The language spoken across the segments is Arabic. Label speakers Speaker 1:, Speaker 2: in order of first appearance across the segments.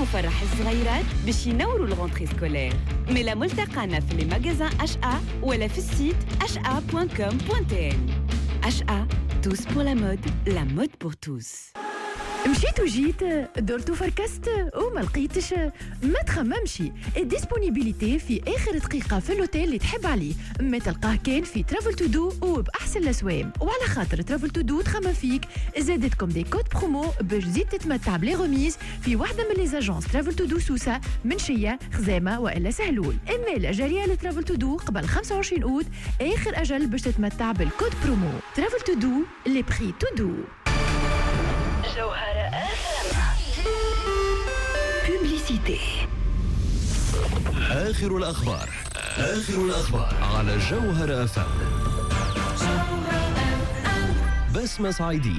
Speaker 1: وفرح الصغيرات باش ينوروا الغونتري سكولير. ميلا ملتقانا في لي ماغازان HA ولا في السيت ha.com.tn. HA, tous pour la mode pour tous.
Speaker 2: مشيت وجيت درت وفركست وما لقيتش ما تخممش الديسبونيبيليتي في اخر دقيقه في الاوتيل اللي تحب عليه ما تلقاه كان في ترافل تو دو وباحسن الاسوام. وعلى خاطر ترافل تو دو تخمم فيك زادتكم دي كود برومو باش تزيد تتمتع بلي غوميز في واحده من لي زاجونس ترافل تو دو سوسه منشيه خزامه والا سهلول. اما لا جاريه لترافل تو دو قبل 25 اوت اخر اجل باش تتمتع بالكود برومو ترافل تو دو لي بري تو دو.
Speaker 3: جوهرة بوبليسيتي.
Speaker 4: آخر الأخبار على جوهرة أفهم. بسمة صعيدية.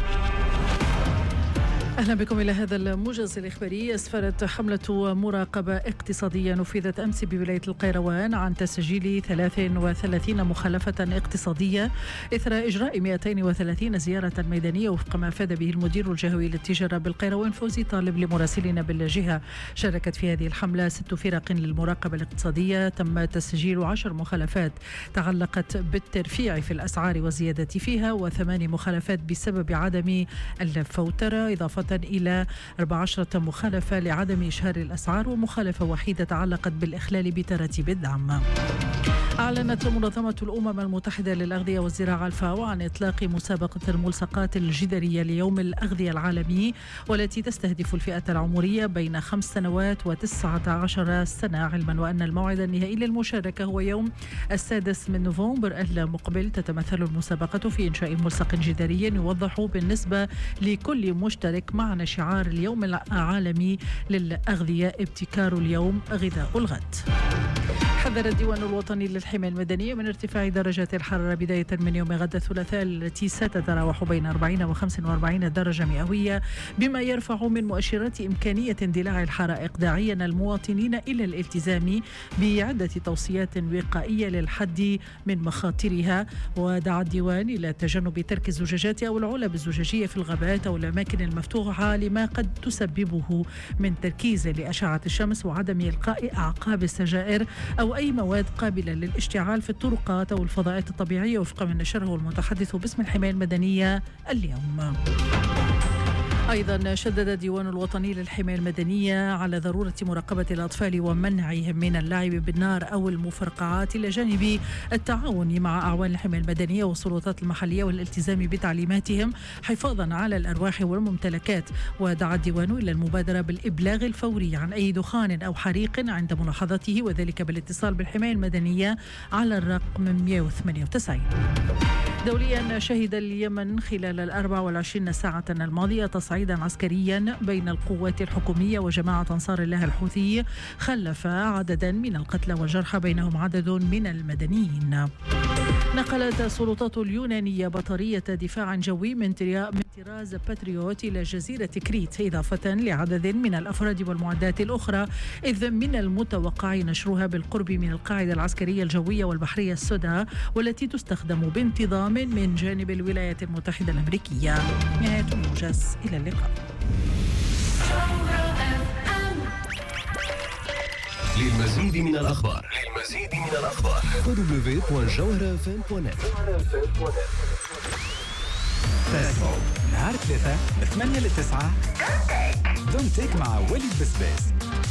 Speaker 5: أهلا بكم إلى هذا الموجز الإخباري. أسفرت حملة مراقبة اقتصادية نفذت أمس بولاية القيروان عن تسجيل 33 مخالفة اقتصادية إثر إجراء 230 زيارة ميدانية وفق ما أفاد به المدير الجهوي للتجارة بالقيروان فوزي طالب لمراسلين بالجهة. شاركت في هذه الحملة 6 فرق للمراقبة الاقتصادية. تم تسجيل 10 مخالفات تعلقت بالترفيع في الأسعار والزيادة فيها و8 مخالفات بسبب عدم الفوترة، إضافة إلى 14 مخالفة لعدم إشهار الأسعار ومخالفة وحيدة تعلقت بالإخلال بتراتيب الدعم. أعلنت منظمة الأمم المتحدة للأغذية والزراعة الفاو عن إطلاق مسابقة الملصقات الجدرية ليوم الأغذية العالمي والتي تستهدف الفئة العمرية بين 5 سنوات و19 سنة، علما وأن الموعد النهائي للمشاركة هو يوم 6 من نوفمبر المقبل. تتمثل المسابقة في إنشاء ملصق جدري يوضح بالنسبة لكل مشترك معنى شعار اليوم العالمي للأغذية ابتكار اليوم غذاء الغد. حذر الديوان الوطني للحماية المدنية من ارتفاع درجات الحرارة بداية من يوم غد الثلاثاء التي ستتراوح بين 40 و45 درجة مئوية، بما يرفع من مؤشرات إمكانية اندلاع الحرائق، داعيا المواطنين إلى الالتزام بعدة توصيات وقائية للحد من مخاطرها. ودعا الديوان إلى تجنب ترك الزجاجات أو العلب الزجاجية في الغابات أو الأماكن المفتوحة لما قد تسببه من تركيز لأشعة الشمس، وعدم إلقاء أعقاب السجائر أو أي مواد قابلة للاشتعال في الطرقات أو الفضاءات الطبيعية، وفق ما نشره المتحدث باسم الحماية المدنية اليوم. أيضا شدد الديوان الوطني للحماية المدنية على ضرورة مراقبة الأطفال ومنعهم من اللعب بالنار أو المفرقعات، إلى جانب التعاون مع أعوان الحماية المدنية والسلطات المحلية والالتزام بتعليماتهم حفاظا على الأرواح والممتلكات. ودعا الديوان إلى المبادرة بالإبلاغ الفوري عن أي دخان أو حريق عند ملاحظته، وذلك بالاتصال بالحماية المدنية على الرقم 198. دوليا، شهد اليمن خلال 24 ساعة الماضية تصعيدا عسكريا بين القوات الحكومية وجماعة أنصار الله الحوثي خلف عددا من القتلى والجرحى، بينهم عدد من المدنيين. نقلت السلطات اليونانية بطارية دفاع جوي من طراز باتريوت إلى جزيرة كريت، إضافة لعدد من الأفراد والمعدات الأخرى، إذ من المتوقع نشرها بالقرب من القاعدة العسكرية الجوية والبحرية السوداء، والتي تستخدم بانتظام من جانب الولايات المتحدة الأمريكية. نهاية الموجز، إلى اللقاء.
Speaker 4: للمزيد من الأخبار www.jawharafm.net.
Speaker 6: فيسبوك نهار 3 من 8 ل 9 دونتك مع وليد بسباس.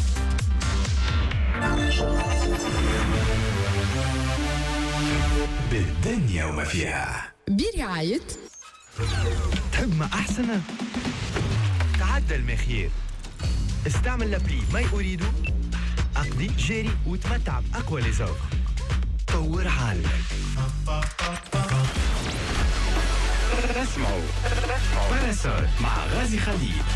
Speaker 6: بالدنيا وما فيها،
Speaker 2: برعاية
Speaker 7: تحب ما أحسن؟ تعدى المخير، استعمل لابلي ماي أريدو، أقضي جيري وتمتع بأقوى لزوق. طور حالك.
Speaker 6: اسمعوا باراسول مع غازي خليل